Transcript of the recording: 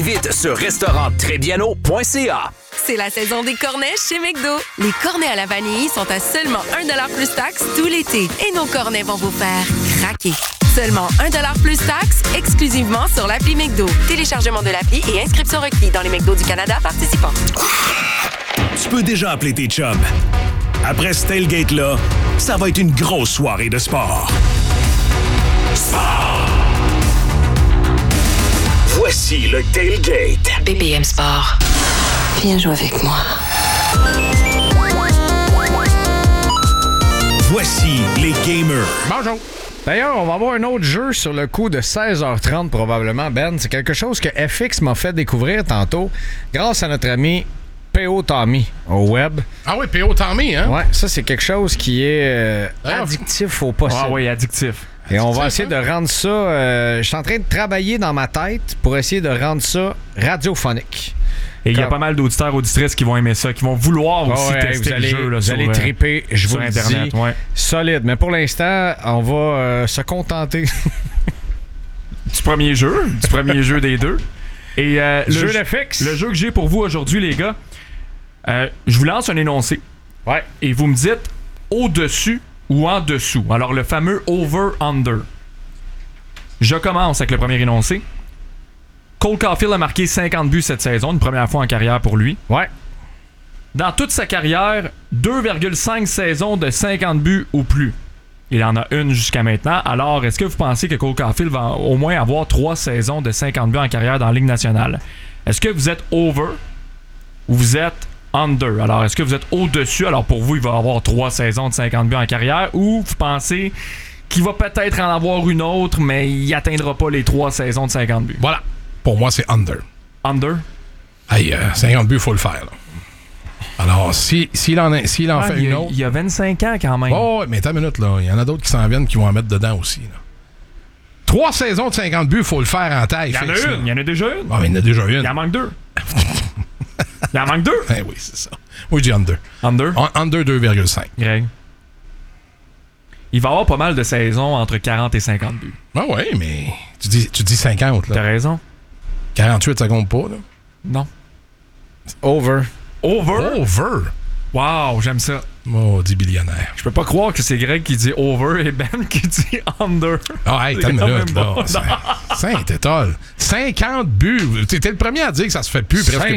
Vite sur restauranttrebiano.ca. C'est la saison des cornets chez McDo. Les cornets à la vanille sont à seulement 1$ plus taxes tout l'été. Et nos cornets vont vous faire craquer. Seulement 1$ plus taxes, exclusivement sur l'appli McDo. Téléchargement de l'appli et inscription requis dans les McDo du Canada participants. Tu peux déjà appeler tes chums. Après ce tailgate-là, ça va être une grosse soirée de sport. Sport! Voici le tailgate. BPM Sport. Viens jouer avec moi. Voici les gamers. Bonjour. D'ailleurs, on va avoir un autre jeu sur le coup de 16h30 probablement, Ben. C'est quelque chose que FX m'a fait découvrir tantôt grâce à notre ami P.O. Tommy au web. Ah oui, P.O. Tommy, hein? Ouais, ça c'est quelque chose qui est addictif au possible. Ah oui, addictif. Et on va essayer de rendre ça... je suis en train de travailler dans ma tête pour essayer de rendre ça radiophonique. Et il y a pas mal d'auditeurs, auditrices qui vont aimer ça, qui vont vouloir aussi tester le jeu. Là, vous allez triper, je vous le Internet, dis. Ouais. Solide. Mais pour l'instant, on va se contenter du premier jeu des deux. Et le jeu FX. Le jeu que j'ai pour vous aujourd'hui, les gars, je vous lance un énoncé. Ouais. Et vous me dites au-dessus ou en dessous. Alors, le fameux over-under. Je commence avec le premier énoncé. Cole Caulfield a marqué 50 buts cette saison, une première fois en carrière pour lui. Ouais. Dans toute sa carrière, 2,5 saisons de 50 buts ou plus. Il en a une jusqu'à maintenant. Alors, est-ce que vous pensez que Cole Caulfield va au moins avoir 3 saisons de 50 buts en carrière dans la Ligue nationale? Est-ce que vous êtes over ou vous êtes under? Alors, est-ce que vous êtes au-dessus? Alors, pour vous, il va avoir 3 saisons de 50 buts en carrière. Ou vous pensez qu'il va peut-être en avoir une autre, mais il n'atteindra pas les 3 saisons de 50 buts? Voilà. Pour moi, c'est under. Under? Hey, 50 buts, il faut le faire. Là. Alors, s'il en fait une autre... Il y a 25 ans quand même. Oh, mais attends une minute, là. Il y en a d'autres qui s'en viennent qui vont en mettre dedans aussi. Là. 3 saisons de 50 buts, il faut le faire en taille. Il y en a une. Il y en a déjà une. Ah, mais il y en a déjà une. Il en manque 2. Il en manque 2. Eh oui, c'est ça. Moi, je dis under. Under? Under 2,5. Greg. Il va y avoir pas mal de saisons entre 40 et 50 buts. Ah oui, mais tu dis 50, là. T'as raison. 48, ça compte pas, là. Non. Over. Over? Wow, j'aime ça. Maudit billionnaire. Je peux pas croire que c'est Greg qui dit over et Ben qui dit under. Ah, hey, t'as une minute, là. Saint-Étoile. 50 buts. T'es le premier à dire que ça se fait plus presque